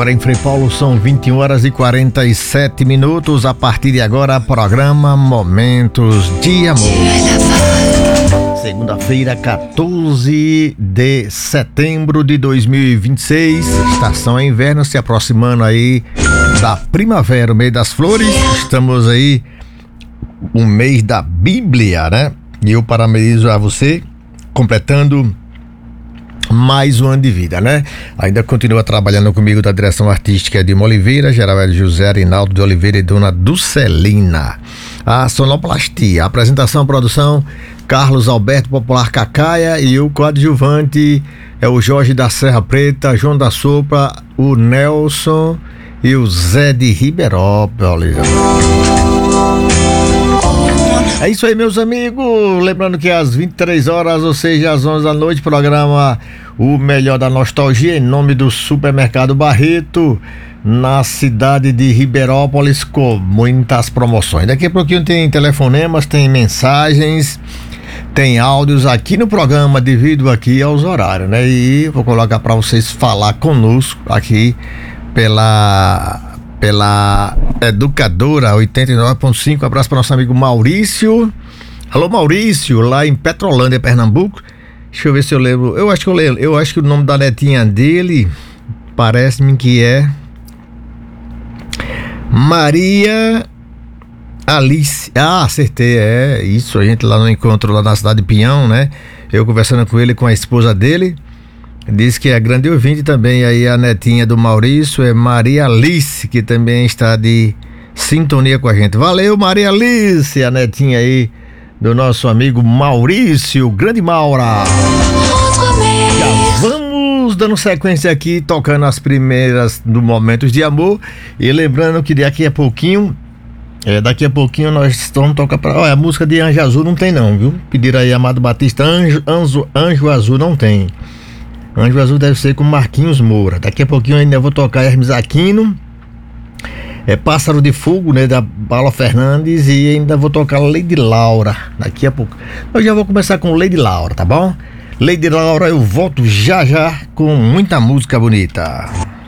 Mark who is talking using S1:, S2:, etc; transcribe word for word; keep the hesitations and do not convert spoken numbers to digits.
S1: Agora em Frei Paulo são vinte e uma horas e quarenta e sete minutos. A partir de agora, programa Momentos de Amor. Segunda-feira, quatorze de setembro de dois mil e vinte e seis. Estação inverno se aproximando aí da primavera, o mês das flores. Estamos aí no mês da Bíblia, né? E eu parabenizo a você completando mais um ano de vida, né? Ainda continua trabalhando comigo da direção artística de Oliveira, Geraldo José Arinaldo de Oliveira e dona Dulcelina. A sonoplastia, a apresentação, a produção, Carlos Alberto Popular Cacaia, e o coadjuvante é o Jorge da Serra Preta, João da Sopa, o Nelson e o Zé de Ribeirópolis. É isso aí, meus amigos. Lembrando que às vinte e três horas, ou seja, às onze da noite, programa O Melhor da Nostalgia, em nome do Supermercado Barreto, na cidade de Ribeirópolis, com muitas promoções. Daqui a pouquinho tem telefonemas, tem mensagens, tem áudios aqui no programa, devido aqui aos horários, né? E vou colocar para vocês falar conosco aqui pela... pela Educadora oitenta e nove ponto cinco. Abraço para nosso amigo Maurício. Alô, Maurício, lá em Petrolândia, Pernambuco. Deixa eu ver se eu lembro. Eu acho que eu lembro. Eu acho que o nome da netinha dele parece-me que é Maria Alice. Ah, acertei, é isso. A gente lá no encontro lá na cidade de Pinhão, né? Eu conversando com ele, com a esposa dele. Diz que é grande ouvinte também. Aí a netinha do Maurício é Maria Alice, que também está de sintonia com a gente. Valeu, Maria Alice, a netinha aí do nosso amigo Maurício, grande Maura. Já vamos dando sequência aqui, tocando as primeiras do Momentos de Amor. E lembrando que daqui a pouquinho, é, daqui a pouquinho nós vamos tocar pra... Olha, a música de Anjo Azul não tem não, viu? Pediram aí, Amado Batista, Anjo, Anjo, Anjo Azul não tem. Anjo Azul deve ser com Marquinhos Moura. Daqui a pouquinho eu ainda vou tocar Hermes Aquino, é Pássaro de Fogo, né, da Paula Fernandes, e ainda vou tocar Lady Laura. Daqui a pouco eu já vou começar com Lady Laura, tá bom? Lady Laura, eu volto já já com muita música bonita.